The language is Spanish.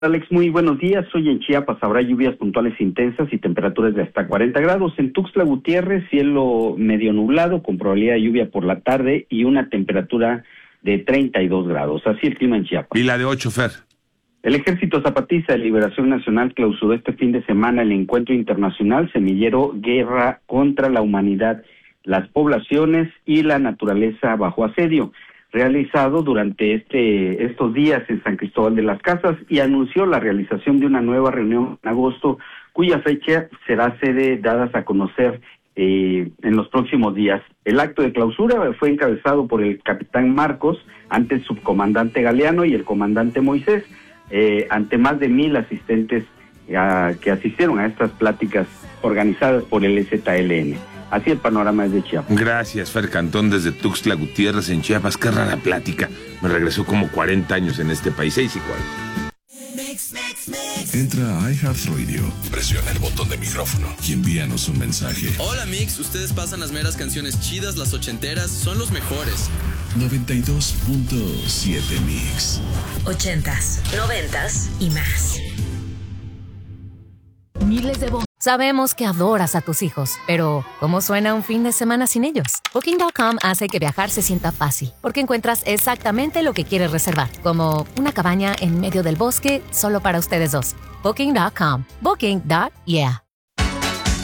Alex, muy buenos días. Hoy en Chiapas habrá lluvias puntuales intensas y temperaturas de hasta 40 grados. En Tuxtla Gutiérrez, cielo medio nublado con probabilidad de lluvia por la tarde y una temperatura de 32 grados. Así el clima en Chiapas. Y la de 8, Fer. El Ejército Zapatista de Liberación Nacional clausuró este fin de semana el encuentro internacional semillero Guerra contra la Humanidad, las poblaciones y la naturaleza bajo asedio, realizado durante estos días en San Cristóbal de las Casas, y anunció la realización de una nueva reunión en agosto, cuya fecha será sede dadas a conocer en los próximos días. El acto de clausura fue encabezado por el capitán Marcos, ante el subcomandante Galeano y el comandante Moisés, ante más de 1,000 asistentes que asistieron a estas pláticas organizadas por el EZLN. Así el panorama es de Chiapas. Gracias, Fer Cantón, desde Tuxtla Gutiérrez en Chiapas. Qué rara plática. Me regresó como 40 años en este país. 6:40. Entra a iHeartRadio, presiona el botón de micrófono y envíanos un mensaje. Hola Mix, ustedes pasan las meras canciones chidas, las ochenteras, son los mejores. 92.7 Mix. 80s, 90s y más. Miles de Sabemos que adoras a tus hijos, pero ¿cómo suena un fin de semana sin ellos? Booking.com hace que viajar se sienta fácil, porque encuentras exactamente lo que quieres reservar, como una cabaña en medio del bosque solo para ustedes dos. Booking.com. Booking.yeah.